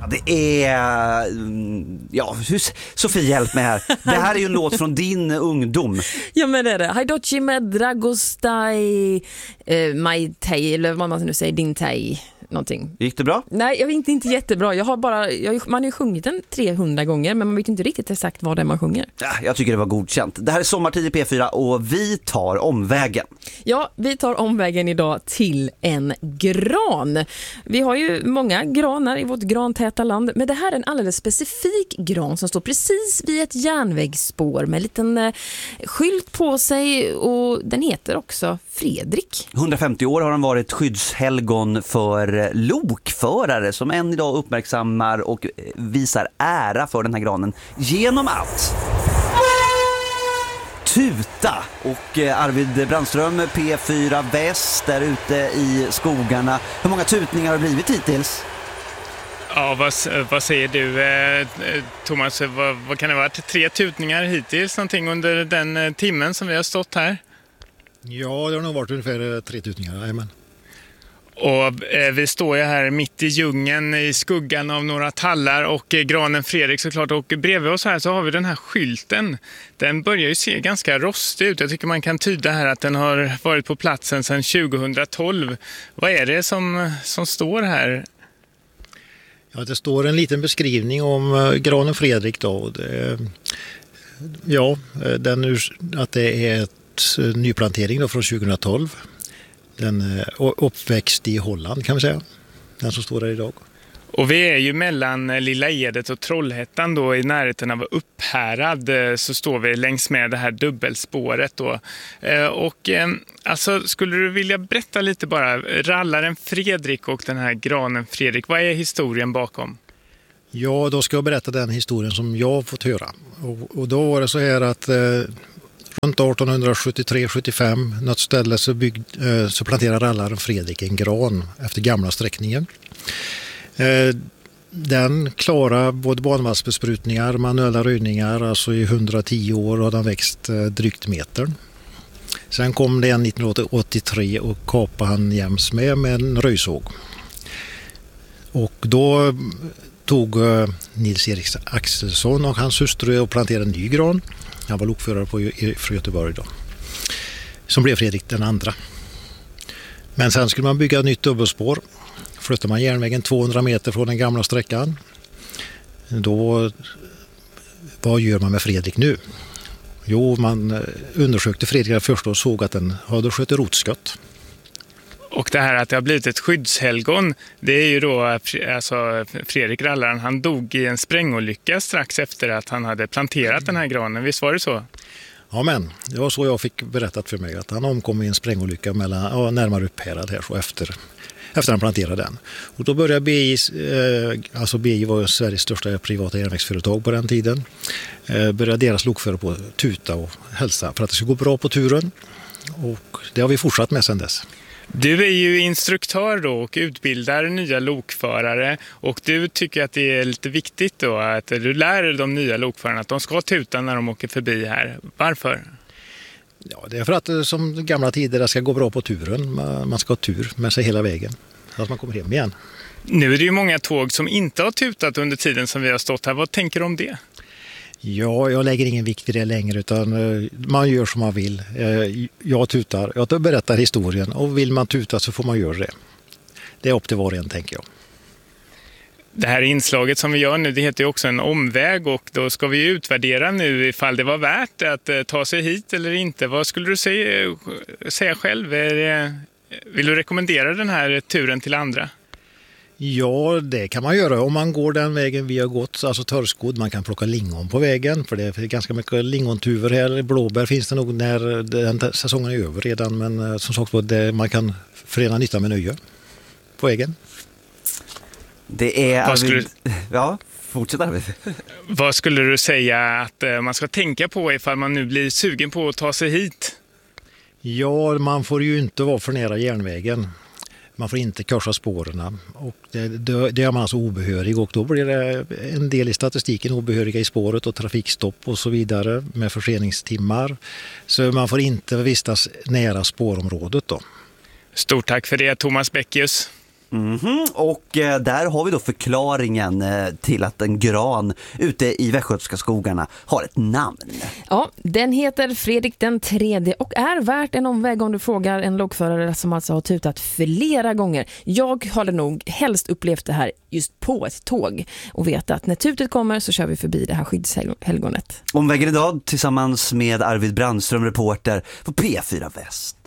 Det är... Ja, Sofie, hjälp mig här. Det här är ju en låt från din ungdom. Ja, men det är det. Hajdochi med Dragostai My Tei, eller vad man nu säger, din Tei. Någonting. Gick det bra? Nej, jag vet inte jättebra. Man har ju sjungit den 300 gånger, men man vet inte riktigt exakt vad det är man sjunger. Ja, jag tycker det var godkänt. Det här är Sommartid i P4 och vi tar omvägen. Ja, vi tar omvägen idag till en gran. Vi har ju många granar i vårt grantäta land, men det här är en alldeles specifik gran som står precis vid ett järnvägsspår med en liten skylt på sig, och den heter också Fredrik. 150 år har han varit skyddshelgon för lokförare som än idag uppmärksammar och visar ära för den här granen genom att tuta. Och Arvid Brandström, P4 Väst, där ute i skogarna. Hur många tutningar har det blivit hittills? Ja, vad säger du, Thomas? Vad kan det vara? 3 tutningar hittills någonting under den timmen som vi har stått här? Ja, det har nog varit ungefär 3 tutningar, amen. Och vi står ju här mitt i djungeln i skuggan av några tallar och granen Fredrik såklart, och bredvid oss här så har vi den här skylten. Den börjar ju se ganska rostig ut. Jag tycker man kan tyda här att den har varit på platsen sedan 2012. Vad är det som står här? Ja, det står en liten beskrivning om granen Fredrik då. Att det är ett nyplantering då från 2012. Den är uppväxt i Holland, kan vi säga. Den som står där idag. Och vi är ju mellan Lilla Edet och Trollhättan då, i närheten av Upphärad, så står vi längs med det här dubbelspåret då. Alltså, skulle du vilja berätta lite bara, rallaren Fredrik och den här granen Fredrik, vad är historien bakom? Ja, då ska jag berätta den historien som jag har fått höra. Och då var det så här att runt 1873-75 något ställe så planterade rallaren Fredrik en gran efter gamla sträckningen. Den klarar både banvallsbesprutningar, manuella röjningar, alltså i 110 år har den växt drygt metern. Sen kom det en 1983 och kapade han jäms med en röjsåg. Och då tog Nils-Erik Axelsson och hans hustru och planterade en ny gran. Han var lokförare från Göteborg då. Som blev Fredrik den andra. Men sen skulle man bygga ett nytt dubbelspår. Flyttar man järnvägen 200 meter från den gamla sträckan. Då, vad gör man med Fredrik nu? Jo, man undersökte Fredrik först och såg att den hade skjutit rotskott. Och det här att det har blivit ett skyddshelgon, det är ju då, alltså Fredrik rallaren, han dog i en sprängolycka strax efter att han hade planterat den här granen. Visst var det så? Ja, men det var så jag fick berättat för mig, att han omkom i en sprängolycka närmare Upphärad här, så efter han planterade den. Och då började BI, alltså BI var Sveriges största privata järnvägsföretag på den tiden, började deras lokförare på tuta och hälsa för att det skulle gå bra på turen. Och det har vi fortsatt med sedan dess. Du är ju instruktör då och utbildar nya lokförare, och du tycker att det är lite viktigt då att du lär de nya lokförarna att de ska tuta när de åker förbi här. Varför? Ja, det är för att som gamla tider det ska gå bra på turen. Man ska ha tur med sig hela vägen så att man kommer hem igen. Nu är det ju många tåg som inte har tutat under tiden som vi har stått här. Vad tänker du om det? Ja, jag lägger ingen vikt i det längre, utan man gör som man vill. Jag tutar, jag berättar historien, och vill man tuta så får man göra det. Det är upp till var och en, tänker jag. Det här inslaget som vi gör nu, det heter ju också en omväg, och då ska vi utvärdera nu ifall det var värt att ta sig hit eller inte. Vad skulle du säga själv? Vill du rekommendera den här turen till andra? Ja, det kan man göra om man går den vägen vi har gått, alltså törskod. Man kan plocka lingon på vägen, för det är ganska mycket lingontuvor här. Blåbär finns det nog när den säsongen är över redan, men som sagt man kan förena nytta med nöje på vägen. Det är Ja, fortsätt Arvid. Vad skulle du säga att man ska tänka på ifall man nu blir sugen på att ta sig hit? Ja, man får ju inte vara för nära järnvägen. Man får inte korsa spåren, och det är man alltså obehörig, och då blir det en del i statistiken obehöriga i spåret och trafikstopp och så vidare med förseningstimmar. Så man får inte vistas nära spårområdet då. Stort tack för det, Thomas Beckius. Och där har vi då förklaringen till att en gran ute i västgötska skogarna har ett namn. Ja, den heter Fredrik den tredje och är värt en omväg om du frågar en lokförare som alltså har tutat flera gånger. Jag har nog helst upplevt det här just på ett tåg och vet att när tutet kommer så kör vi förbi det här skyddshelgonet. Omvägen idag tillsammans med Arvid Brandström, reporter på P4 Väst.